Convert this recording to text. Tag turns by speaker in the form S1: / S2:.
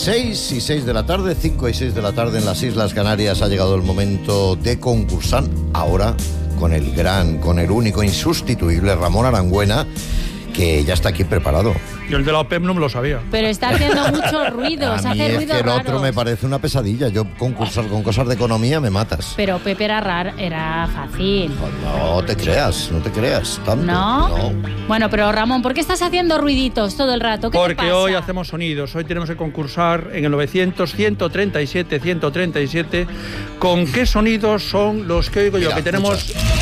S1: 6 y 6 de la tarde, 5 y 6 de la tarde en las Islas Canarias. Ha llegado el momento de concursar ahora con el gran, con el único, insustituible Ramón Arangüena, que ya está aquí preparado.
S2: Yo el de la OPEP no me lo sabía.
S3: Pero está haciendo mucho ruido,
S1: A
S3: se
S1: mí
S3: hace
S1: es
S3: ruido
S1: que el
S3: raro.
S1: otro me parece una pesadilla. Yo concursar con cosas de economía me matas.
S3: Pero Pepe era raro, era fácil.
S1: No te creas, no te creas tanto.
S3: ¿No? Bueno, pero Ramón, ¿por qué estás haciendo ruiditos todo el rato? ¿Qué te
S2: Porque
S3: pasa?
S2: hoy hacemos sonidos. Hoy tenemos que concursar en el 900-137-137. ¿Con qué sonidos son los que oigo yo?
S1: Mira,
S2: que tenemos
S1: escucha.